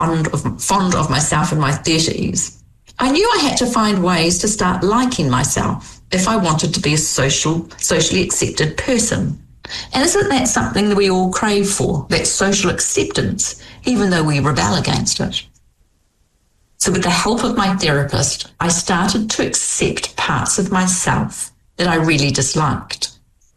fond of myself in my 30s, I knew I had to find ways to start liking myself if I wanted to be a socially accepted person. And isn't that something that we all crave for, that social acceptance, even though we rebel against it? So with the help of my therapist, I started to accept parts of myself that I really disliked.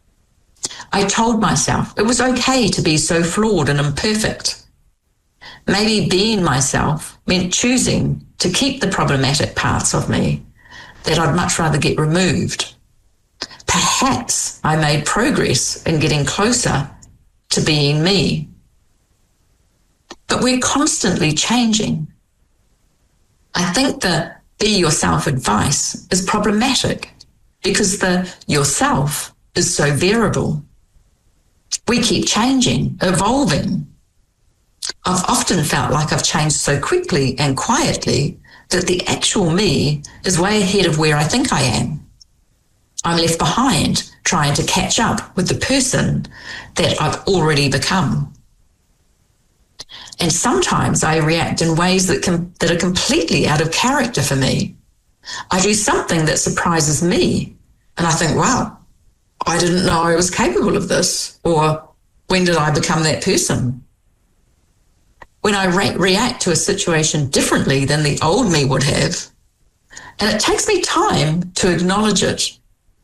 I told myself it was okay to be so flawed and imperfect. Maybe being myself meant choosing to keep the problematic parts of me that I'd much rather get removed. Perhaps I made progress in getting closer to being me. But we're constantly changing. I think the be yourself advice is problematic because the yourself is so variable. We keep changing, evolving. I've often felt like I've changed so quickly and quietly that the actual me is way ahead of where I think I am. I'm left behind trying to catch up with the person that I've already become. And sometimes I react in ways that are completely out of character for me. I do something that surprises me and I think, wow, I didn't know I was capable of this, or when did I become that person? When I react to a situation differently than the old me would have, and it takes me time to acknowledge it.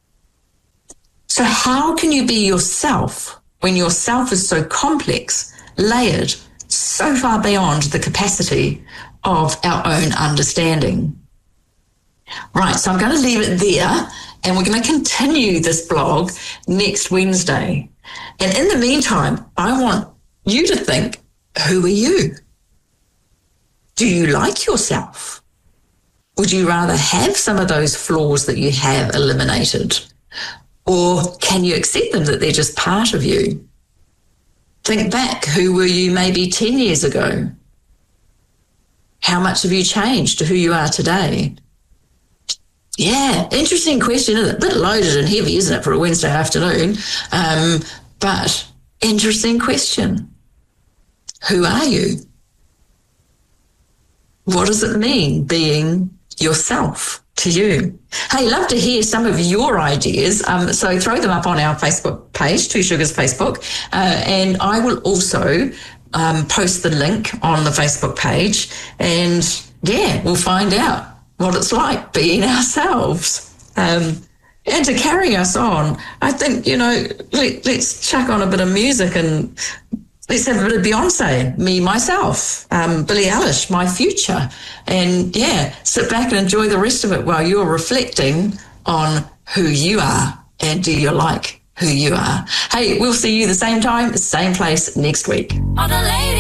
So how can you be yourself when yourself is so complex, layered, so far beyond the capacity of our own understanding? Right, so I'm going to leave it there, and we're going to continue this blog next Wednesday. And in the meantime, I want you to think, who are you? Do you like yourself? Would you rather have some of those flaws that you have eliminated? Or can you accept them, that they're just part of you? Think back, who were you maybe 10 years ago? How much have you changed to who you are today? Yeah, interesting question, isn't it? A bit loaded and heavy, isn't it, for a Wednesday afternoon? But interesting question. Who are you? What does it mean being yourself to you? Hey, love to hear some of your ideas. So throw them up on our Facebook page, Two Sugars Facebook, and I will also post the link on the Facebook page. And yeah, we'll find out what it's like being ourselves. And to carry us on, I think, let's chuck on a bit of music and let's have a bit of Beyonce, Me, Myself, Billie Eilish, My Future. And yeah, sit back and enjoy the rest of it while you're reflecting on who you are and do you like who you are. Hey, we'll see you the same time, same place next week.